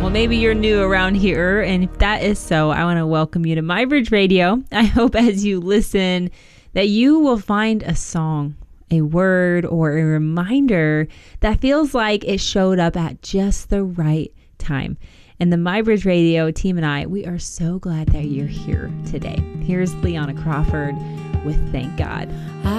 Well, maybe you're new around here, and if that is so, I want to welcome you to MyBridge Radio. I hope as you listen that you will find a song, a word, or a reminder that feels like it showed up at just the right time. And the MyBridge Radio team and I, we are so glad that you're here today. Here's Leanna Crawford with Thank God.